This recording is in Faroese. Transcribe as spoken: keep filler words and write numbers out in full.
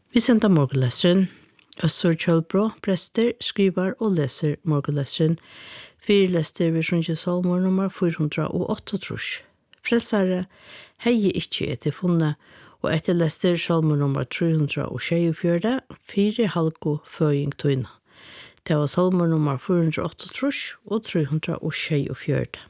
Vi sender morgenleseren. Øssur Kjølbro, prester, skriver og leser morgenleseren. Fyrlester vi sjunge salmer nummer fire hundre og åtte. Frelsare, hei ikkje etter funnet, og etter lester salmer nummer tre hundre og tjuefjørde, fire halko føying tøyna. Det var salmer nummer fire hundre og åtte og tre hundre og tjuefjørde.